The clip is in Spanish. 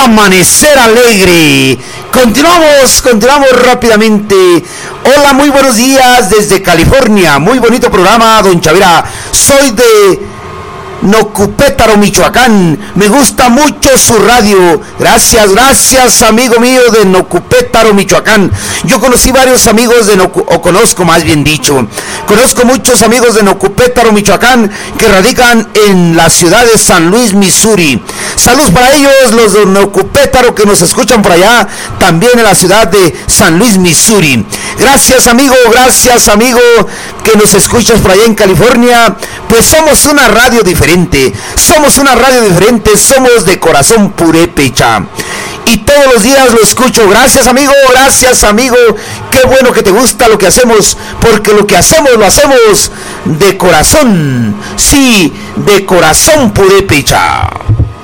Amanecer Alegre. Continuamos rápidamente. Hola, muy buenos días desde California. Muy bonito programa, don Chavira. Soy de Nocupétaro, Michoacán. Me gusta mucho su radio. Gracias, amigo mío de Nocupétaro, Michoacán. Yo conocí varios amigos conozco muchos amigos de Nocupétaro, Michoacán, que radican en la ciudad de San Luis, Missouri. Saludos para ellos, los de Nocupétaro que nos escuchan por allá, también en la ciudad de San Luis, Missouri. Gracias, amigo, que nos escuchas por allá en California. Pues somos una radio diferente, somos de corazón purépecha. Y todos los días lo escucho. Gracias, amigo. Qué bueno que te gusta lo que hacemos, porque lo que hacemos lo hacemos de corazón. Sí, de corazón purépecha.